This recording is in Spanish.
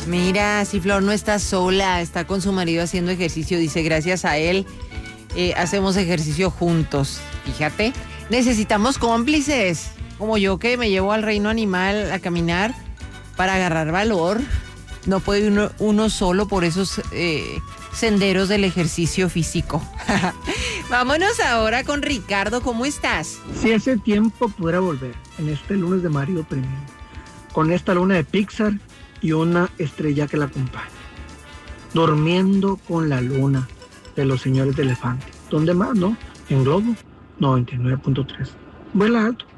Mira, si Flor no está sola, está con su marido haciendo ejercicio. Dice, gracias a él hacemos ejercicio juntos. Fíjate, necesitamos cómplices, como yo que me llevo al reino animal a caminar para agarrar valor. No puede uno solo por esos senderos del ejercicio físico. Vámonos ahora con Ricardo, ¿cómo estás? Si ese tiempo pudiera volver, en este lunes de Mario Premio, con esta luna de Pixar y una estrella que la acompaña, durmiendo con la luna de los señores de elefante. ¿Dónde más, no? En Globo 99.3. Vuela alto.